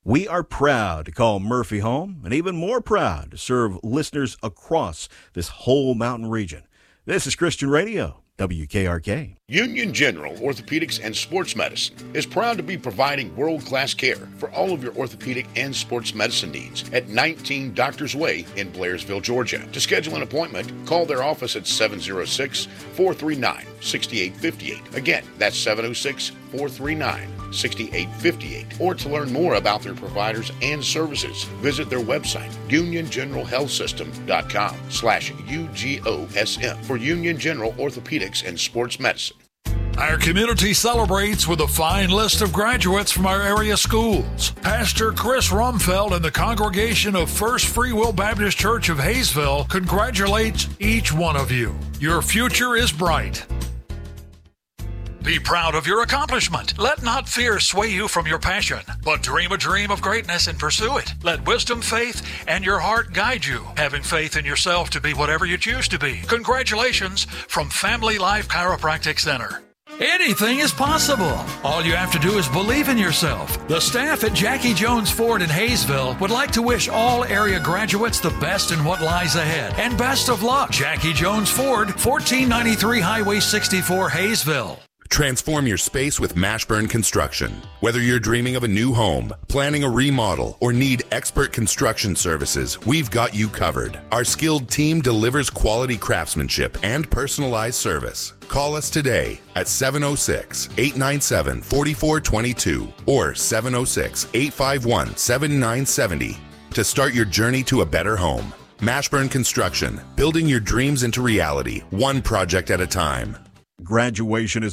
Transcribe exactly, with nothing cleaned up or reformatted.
We are proud to call Murphy home and even more proud to serve listeners across this whole mountain region. This is Christian Radio, W K R K. Union General Orthopedics and Sports Medicine is proud to be providing world-class care for all of your orthopedic and sports medicine needs at nineteen Doctors Way in Blairsville, Georgia. To schedule an appointment, call their office at seven oh six, four three nine, six eight five eight. Again, that's seven oh six, four three nine, six eight five eight. Or to learn more about their providers and services, visit their website, union general health system dot com slash U G O S M for Union General Orthopedics and Sports Medicine. Our community celebrates with a fine list of graduates from our area schools. Pastor Chris Rumfeld and the congregation of First Free Will Baptist Church of Hayesville congratulates each one of you. Your future is bright. Be proud of your accomplishment. Let not fear sway you from your passion, but dream a dream of greatness and pursue it. Let wisdom, faith, and your heart guide you, having faith in yourself to be whatever you choose to be. Congratulations from Family Life Chiropractic Center. Anything is possible. All you have to do is believe in yourself. The staff at Jackie Jones Ford in Hayesville would like to wish all area graduates the best in what lies ahead. And best of luck. Jackie Jones Ford, fourteen ninety-three Highway sixty-four, Hayesville. Transform your space with Mashburn Construction. Whether you're dreaming of a new home, planning a remodel, or need expert construction services, we've got you covered. Our skilled team delivers quality craftsmanship and personalized service. Call us today at seven oh six, eight nine seven, four four two two or seven oh six, eight five one, seven nine seven zero to start your journey to a better home. Mashburn Construction, building your dreams into reality, one project at a time. Graduation is